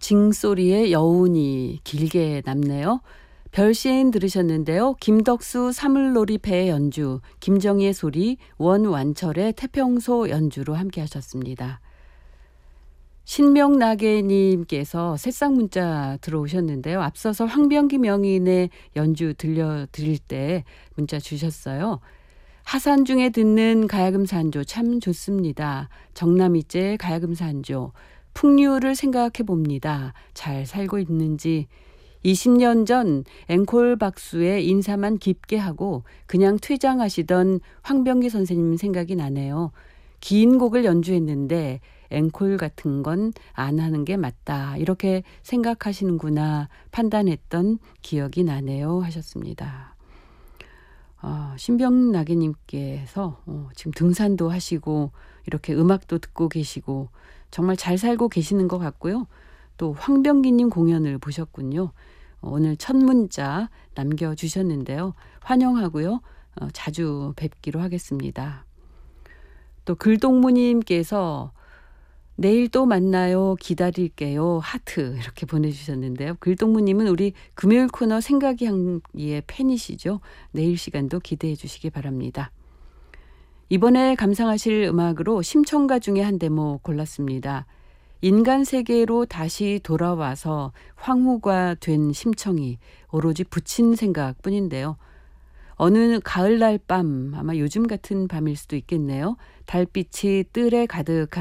징소리의 여운이 길게 남네요. 별시인 들으셨는데요. 김덕수 사물놀이 배 연주, 김정희의 소리, 원완철의 태평소 연주로 함께 하셨습니다. 신명나게님께서 새싹 문자 들어오셨는데요. 앞서서 황병기 명인의 연주 들려드릴 때 문자 주셨어요. 하산 중에 듣는 가야금 산조 참 좋습니다. 정남이째 가야금 산조. 풍류를 생각해 봅니다. 잘 살고 있는지. 20년 전 앵콜 박수에 인사만 깊게 하고 그냥 퇴장하시던 황병기 선생님 생각이 나네요. 긴 곡을 연주했는데 앵콜 같은 건 안 하는 게 맞다. 이렇게 생각하시는구나 판단했던 기억이 나네요. 하셨습니다. 신병나게님께서 지금 등산도 하시고 이렇게 음악도 듣고 계시고 정말 잘 살고 계시는 것 같고요. 또 황병기님 공연을 보셨군요. 오늘 첫 문자 남겨주셨는데요. 환영하고요. 자주 뵙기로 하겠습니다. 또 글동무님께서 내일 또 만나요. 기다릴게요. 하트 이렇게 보내주셨는데요. 글동무님은 우리 금요일 코너 생각이 향기의 팬이시죠. 내일 시간도 기대해 주시기 바랍니다. 이번에 감상하실 음악으로 심청가 중에 한 대목 골랐습니다. 인간 세계로 다시 돌아와서 황후가 된 심청이 오로지 부친 생각뿐인데요. 어느 가을날 밤, 아마 요즘 같은 밤일 수도 있겠네요. 달빛이 뜰에 가득한